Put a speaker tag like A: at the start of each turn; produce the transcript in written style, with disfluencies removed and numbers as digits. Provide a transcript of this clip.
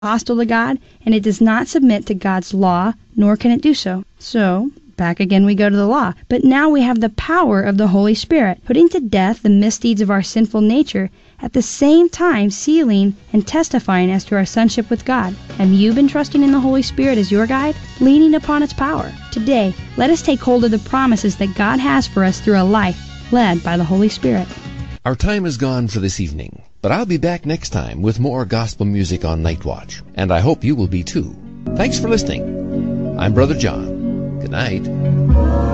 A: hostile to God, and it does not submit to God's law, nor can it do so. So, back again we go to the law. But now we have the power of the Holy Spirit, putting to death the misdeeds of our sinful nature, at the same time sealing and testifying as to our sonship with God. Have you been trusting in the Holy Spirit as your guide, leaning upon its power? Today, let us take hold of the promises that God has for us through a life led by the Holy Spirit.
B: Our time is gone for this evening, but I'll be back next time with more gospel music on Night Watch, and I hope you will be too. Thanks for listening. I'm Brother John. Good night.